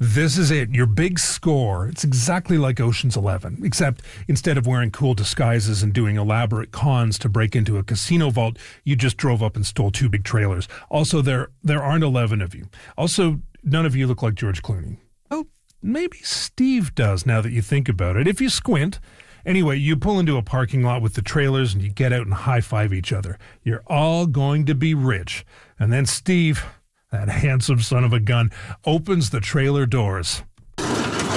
This is it, your big score. It's exactly like Ocean's 11, except instead of wearing cool disguises and doing elaborate cons to break into a casino vault, you just drove up and stole 2 big trailers. Also, there aren't 11 of you. Also, none of you look like George Clooney. Oh, maybe Steve does now that you think about it, if you squint. Anyway, you pull into a parking lot with the trailers and you get out and high-five each other. You're all going to be rich. And then Steve, that handsome son of a gun, opens the trailer doors.